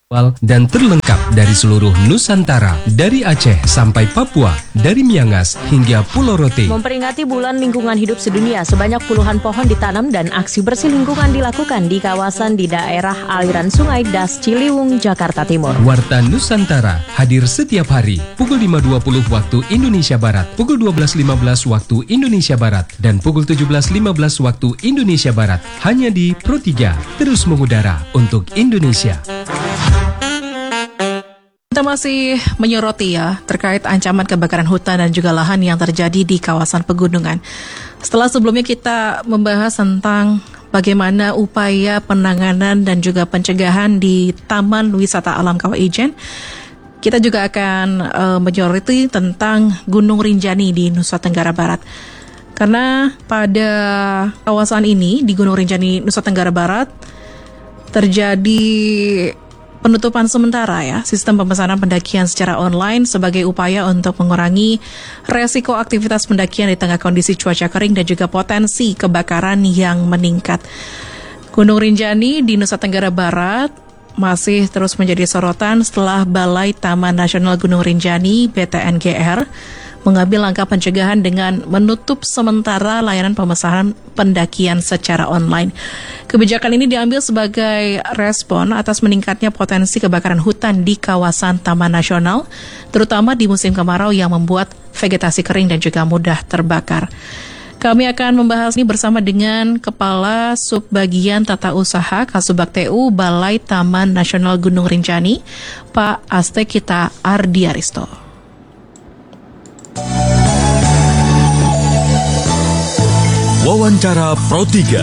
dan terlengkap dari seluruh Nusantara, dari Aceh sampai Papua, dari Miangas hingga Pulau Rote. Memperingati Bulan Lingkungan Hidup Sedunia, sebanyak puluhan pohon ditanam dan aksi bersih lingkungan dilakukan di kawasan di daerah aliran Sungai Das Ciliwung, Jakarta Timur. Warta Nusantara hadir setiap hari pukul 5.20 waktu Indonesia Barat, pukul 12.15 waktu Indonesia Barat, dan pukul 17.15 waktu Indonesia Barat. Hanya di Pro 3, terus mengudara untuk Indonesia. Kita masih menyoroti terkait ancaman kebakaran hutan dan juga lahan yang terjadi di kawasan pegunungan. Setelah sebelumnya kita membahas tentang bagaimana upaya penanganan dan juga pencegahan di Taman Wisata Alam Kawah Ijen, kita juga akan menyoroti tentang Gunung Rinjani di Nusa Tenggara Barat. Karena pada kawasan ini di Gunung Rinjani, Nusa Tenggara Barat, terjadi penutupan sementara sistem pemesanan pendakian secara online sebagai upaya untuk mengurangi resiko aktivitas pendakian di tengah kondisi cuaca kering dan juga potensi kebakaran yang meningkat. Gunung Rinjani di Nusa Tenggara Barat masih terus menjadi sorotan setelah Balai Taman Nasional Gunung Rinjani (BTNGR) mengambil langkah pencegahan dengan menutup sementara layanan pemesanan pendakian secara online. Kebijakan ini diambil sebagai respon atas meningkatnya potensi kebakaran hutan di kawasan Taman Nasional, terutama di musim kemarau yang membuat vegetasi kering dan juga mudah terbakar. Kami akan membahas ini bersama dengan Kepala Subbagian Tata Usaha Kasubag TU Balai Taman Nasional Gunung Rinjani, Pak Astekita Ardiaristo. Wawancara Pro 3.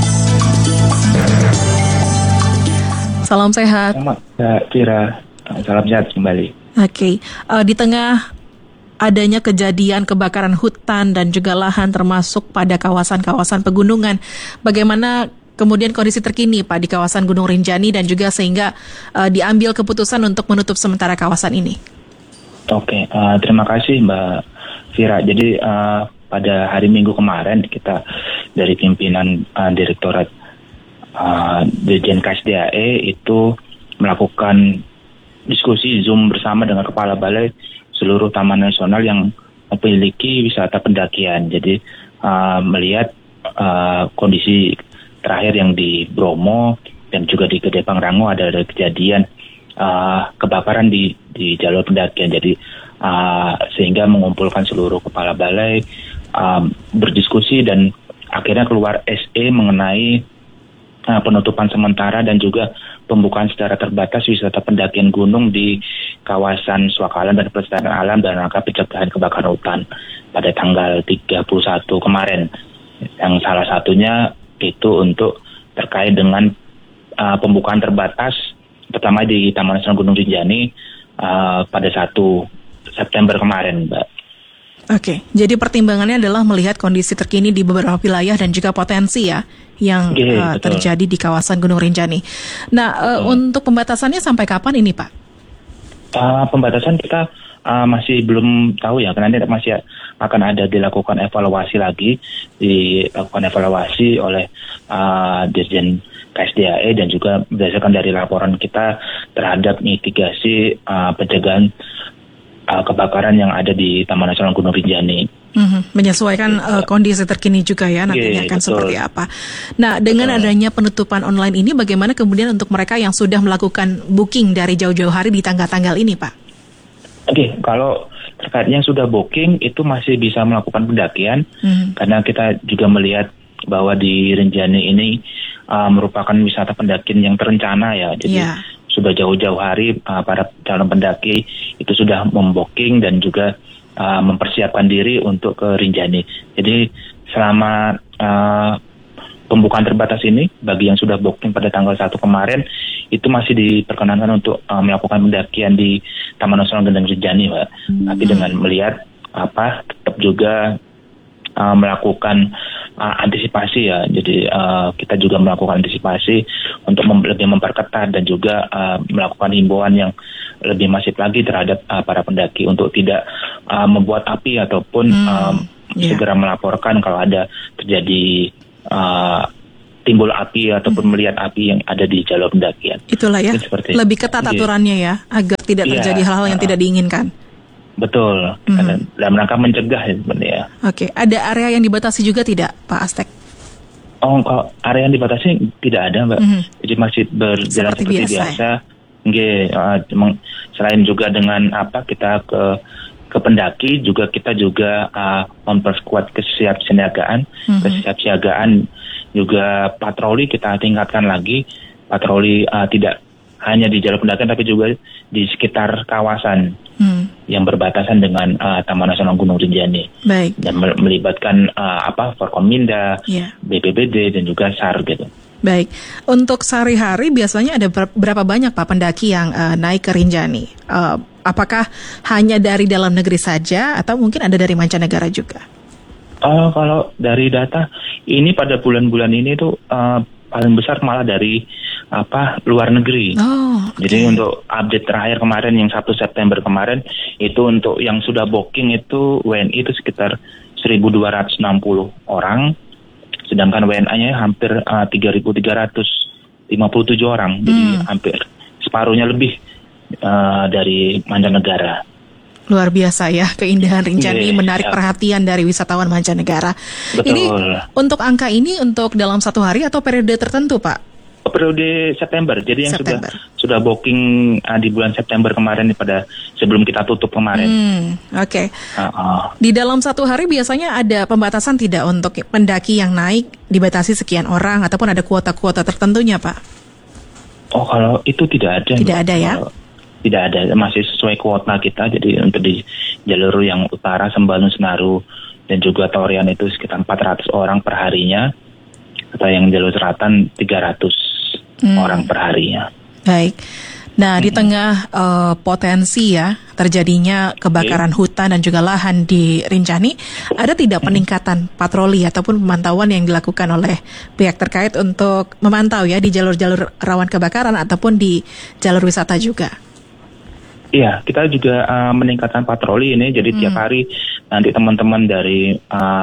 Salam sehat. Selamat, Kira. Salam sehat kembali. Oke. Di tengah adanya kejadian kebakaran hutan dan juga lahan termasuk pada kawasan-kawasan pegunungan, bagaimana kemudian kondisi terkini Pak di kawasan Gunung Rinjani dan juga sehingga diambil keputusan untuk menutup sementara kawasan ini? Oke, terima kasih Mbak Vira. Jadi pada hari Minggu kemarin kita dari pimpinan Direktorat Dirjen KSDAE itu melakukan diskusi Zoom bersama dengan Kepala Balai seluruh Taman Nasional yang memiliki wisata pendakian. Jadi melihat kondisi terakhir yang di Bromo dan juga di Gede Pangrango ada kejadian kebakaran di jalur pendakian. Jadi sehingga mengumpulkan seluruh kepala balai berdiskusi dan akhirnya keluar SE mengenai penutupan sementara dan juga pembukaan secara terbatas wisata pendakian gunung di kawasan Swakalan dan Pelestarian Alam dan rangka pencegahan kebakaran hutan pada tanggal 31 kemarin. Yang salah satunya itu untuk terkait dengan pembukaan terbatas pertama di Taman Nasional Gunung Rinjani pada 1 September kemarin, Mbak. Oke, jadi pertimbangannya adalah melihat kondisi terkini di beberapa wilayah dan juga potensi yang terjadi di kawasan Gunung Rinjani. Nah, untuk pembatasannya sampai kapan ini, Pak? Pembatasan kita masih belum tahu karena ini masih akan ada dilakukan evaluasi lagi, oleh Dirjen KSDAE dan juga berdasarkan dari laporan kita terhadap mitigasi pencegahan kebakaran yang ada di Taman Nasional Gunung Rinjani. Menyesuaikan kondisi terkini juga nantinya akan seperti apa. Nah, dengan adanya penutupan online ini, bagaimana kemudian untuk mereka yang sudah melakukan booking dari jauh-jauh hari di tanggal-tanggal ini, Pak? Oke, kalau terkait yang sudah booking itu masih bisa melakukan pendakian, karena kita juga melihat bahwa di Rinjani ini merupakan wisata pendakian yang terencana jadi sudah jauh-jauh hari para calon pendaki itu sudah membooking dan juga mempersiapkan diri untuk ke Rinjani. Jadi selama pembukaan terbatas ini bagi yang sudah booking pada tanggal 1 kemarin itu masih diperkenankan untuk melakukan pendakian di Taman Nasional Gunung Rinjani, Pak. Tapi dengan melihat tetap juga melakukan antisipasi Jadi kita juga melakukan antisipasi untuk lebih memperketat dan juga melakukan himbauan yang lebih masif lagi terhadap para pendaki untuk tidak membuat api ataupun segera melaporkan kalau ada terjadi timbul api ataupun melihat api yang ada di jalur pendakian. Itulah ya, Seperti lebih ketat aturannya ya, agar tidak terjadi hal-hal yang tidak diinginkan. Betul, dalam rangka mencegah sebenarnya. Oke, ada area yang dibatasi juga tidak, Pak Astek? Kalau area yang dibatasi tidak ada, Mbak. Jadi masih berjalan seperti biasa. Selain juga dengan kita ke pendaki, juga kita juga memperkuat kesiapsiagaan, juga patroli kita tingkatkan lagi. Patroli tidak hanya di jalur pendakian tapi juga di sekitar kawasan yang berbatasan dengan Taman Nasional Gunung Rinjani. Baik. Dan melibatkan Forkominda, BPBD dan juga SAR gitu. Baik. Untuk sehari-hari biasanya ada berapa banyak Pak pendaki yang naik ke Rinjani? Apakah hanya dari dalam negeri saja atau mungkin ada dari mancanegara juga? Kalau dari data ini pada bulan-bulan ini tuh paling besar malah dari luar negeri. Okay. Jadi untuk update terakhir kemarin yang 1 September kemarin itu untuk yang sudah booking itu WNI itu sekitar 1.260 orang, sedangkan WNA-nya hampir 3.357 orang. Jadi hampir separuhnya lebih dari mancanegara. Luar biasa ya, keindahan Rinjani menarik perhatian dari wisatawan mancanegara. Betul. Ini untuk angka ini untuk dalam 1 hari atau periode tertentu, Pak? Periode September. Jadi yang September. sudah booking di bulan September kemarin pada sebelum kita tutup kemarin. Oke. Di dalam 1 hari biasanya ada pembatasan tidak untuk pendaki yang naik dibatasi sekian orang ataupun ada kuota-kuota tertentunya, Pak? Kalau itu tidak ada. Tidak ada ya? Tidak ada, masih sesuai kuota kita. Jadi untuk di jalur yang utara, Sembalun, Senaru, dan juga Torian itu sekitar 400 orang per harinya. Atau yang jalur selatan 300 orang per harinya. Baik. Nah, di tengah potensi ya terjadinya kebakaran hutan dan juga lahan di Rinjani, ada tidak peningkatan patroli ataupun pemantauan yang dilakukan oleh pihak terkait untuk memantau ya di jalur-jalur rawan kebakaran ataupun di jalur wisata juga? Iya, kita juga meningkatkan patroli ini. Jadi tiap hari nanti teman-teman dari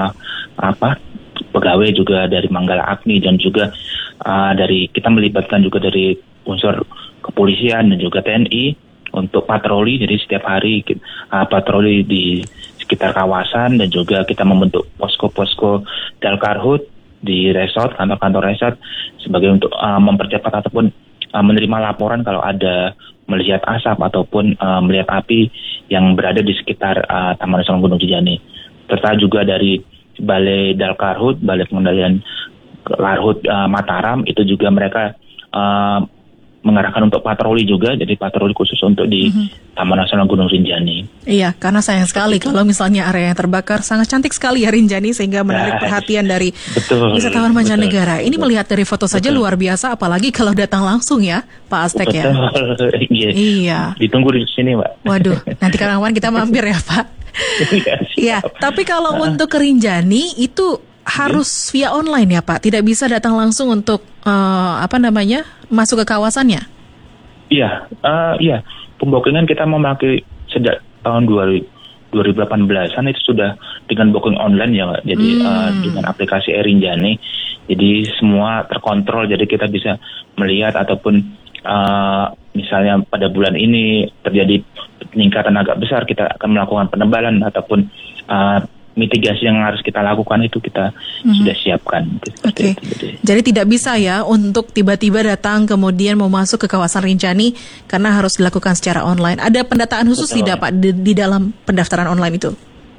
pegawai juga dari Manggala Agni dan juga dari kita melibatkan juga dari unsur kepolisian dan juga TNI untuk patroli. Jadi setiap hari patroli di sekitar kawasan dan juga kita membentuk posko-posko Dalkarhut di resort, kantor-kantor resort sebagai untuk mempercepat ataupun menerima laporan kalau ada melihat asap ataupun melihat api yang berada di sekitar Taman Nasional Gunung Rinjani. Serta juga dari Balai Dalkarhut, Balai Pengendalian Karhut Mataram, itu juga mereka mengarahkan untuk patroli juga, jadi patroli khusus untuk di Taman Nasional Gunung Rinjani. Iya, karena sayang sekali kalau misalnya area yang terbakar sangat cantik sekali ya Rinjani sehingga menarik perhatian dari wisatawan mancanegara. Ini melihat dari foto saja luar biasa, apalagi kalau datang langsung ya, Pak Astek ya. Iya. Ditunggu di sini, Mbak. Waduh, nanti kawan-kawan kita mampir ya, Pak. Iya, tapi kalau untuk ke Rinjani itu harus via online ya Pak, tidak bisa datang langsung untuk masuk ke kawasannya. Iya, pembookingan kita memakai sejak tahun 2018-an itu sudah dengan booking online ya, Mbak. Jadi dengan aplikasi Rinjani, jadi semua terkontrol, jadi kita bisa melihat ataupun misalnya pada bulan ini terjadi peningkatan agak besar, kita akan melakukan penebalan ataupun mitigasi yang harus kita lakukan itu kita sudah siapkan. Oke. Jadi tidak bisa ya untuk tiba-tiba datang kemudian mau masuk ke kawasan Rinjani karena harus dilakukan secara online. Ada pendataan khusus tidak Pak di dalam pendaftaran online itu?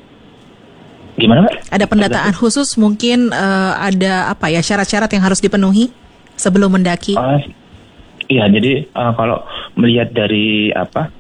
Gimana Pak? Ada pendataan khusus mungkin ada syarat-syarat yang harus dipenuhi sebelum mendaki? Iya, jadi kalau melihat dari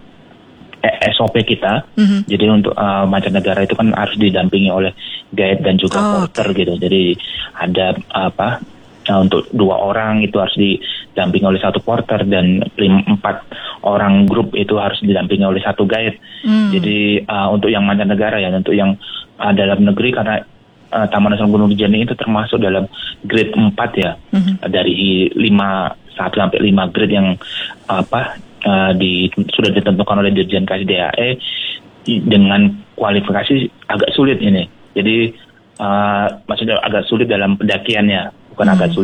SOP kita, jadi untuk mancanegara itu kan harus didampingi oleh guide dan juga porter gitu. Jadi ada untuk 2 orang itu harus didampingi oleh 1 porter dan 4 orang grup itu harus didampingi oleh 1 guide. Jadi untuk yang mancanegara ya, untuk yang dalam negeri karena Taman Nasional Gunung Rinjani itu termasuk dalam grade 4 ya, dari 1 sampai 5 grade yang sudah ditentukan oleh Dirjen KSDAE dengan kualifikasi agak sulit ini. Jadi maksudnya agak sulit dalam pendakiannya, bukan agak sulit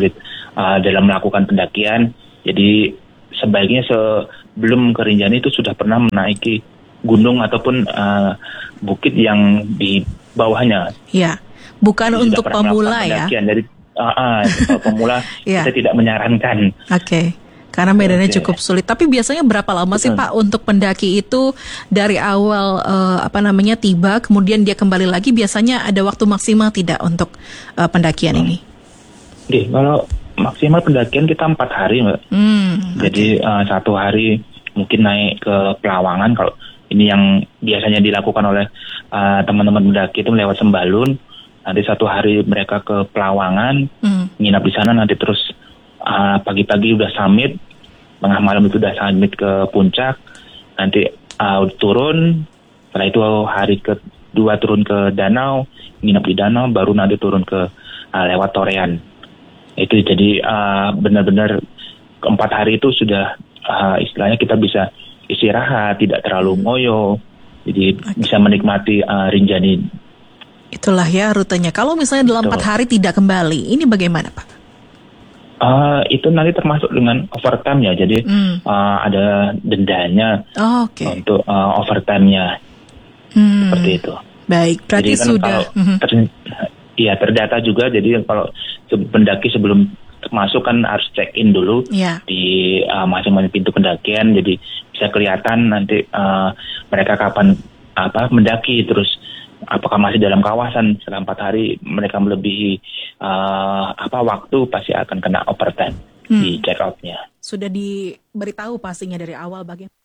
dalam melakukan pendakian. Jadi sebaiknya sebelum ke Rinjani itu sudah pernah menaiki gunung ataupun bukit yang di bawahnya. Ya, bukan Jadi untuk sudah pernah pemula melakukan ya. pendakian. Jadi kalau pemula Ya. kita tidak menyarankan. Oke. Karena medannya Oke. cukup sulit. Tapi biasanya berapa lama sih Betul. Pak untuk pendaki itu dari awal tiba, kemudian dia kembali lagi? Biasanya ada waktu maksimal tidak untuk pendakian ini? Oke, kalau maksimal pendakian kita 4 hari, Mbak. Jadi 1 hari mungkin naik ke Pelawangan. Kalau ini yang biasanya dilakukan oleh teman-teman pendaki itu lewat Sembalun. Nanti 1 hari mereka ke Pelawangan, nginap di sana. Nanti terus pagi-pagi udah summit, tengah malam itu udah summit ke puncak. Nanti turun. Setelah itu hari kedua turun ke danau, nginap di danau, baru nanti turun ke lewat Torean. Itu jadi benar-benar 4 hari itu sudah istilahnya kita bisa istirahat, tidak terlalu ngoyo, jadi bisa menikmati Rinjani. Itulah ya rutenya. Kalau misalnya dalam 4 hari tidak kembali, ini bagaimana Pak? Itu nanti termasuk dengan overtime ya, jadi ada dendanya untuk overtime-nya, seperti itu. Baik, berarti jadi kan sudah. Iya, terdata juga. Jadi kalau pendaki sebelum masuk kan harus check in dulu di masing-masing pintu pendakian. Jadi bisa kelihatan nanti mereka kapan mendaki, terus apakah masih dalam kawasan. Setelah 4 hari mereka melebihi waktu, pasti akan kena overtime di check out-nya. Sudah diberitahu pastinya dari awal bagaimana?